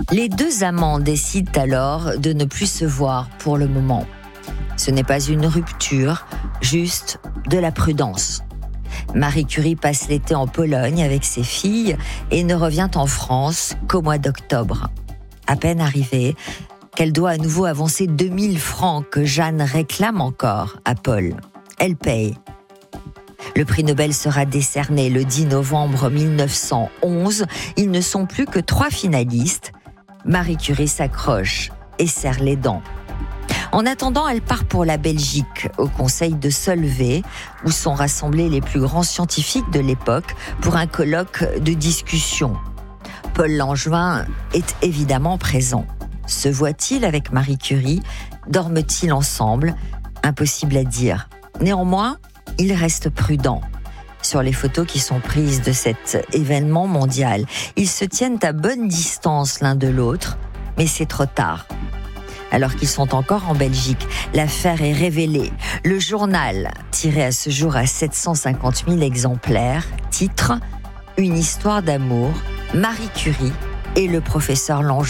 Les deux amants décident alors de ne plus se voir pour le moment. Ce n'est pas une rupture, juste de la prudence. Marie Curie passe l'été en Pologne avec ses filles et ne revient en France qu'au mois d'octobre. À peine arrivée, qu'elle doit à nouveau avancer 2000 francs que Jeanne réclame encore à Paul. Elle paye. Le prix Nobel sera décerné le 10 novembre 1911. Ils ne sont plus que 3 finalistes. Marie Curie s'accroche et serre les dents. En attendant, elle part pour la Belgique, au conseil de Solvay, où sont rassemblés les plus grands scientifiques de l'époque pour un colloque de discussion. Paul Langevin est évidemment présent. Se voit-il avec Marie Curie? Dorment-ils ensemble? Impossible à dire. Néanmoins, il reste prudent. Sur les photos qui sont prises de cet événement mondial, ils se tiennent à bonne distance l'un de l'autre, mais c'est trop tard. Alors qu'ils sont encore en Belgique, l'affaire est révélée. Le journal, tiré à ce jour à 750 000 exemplaires, titre « Une histoire d'amour, Marie Curie et le professeur Langevin ».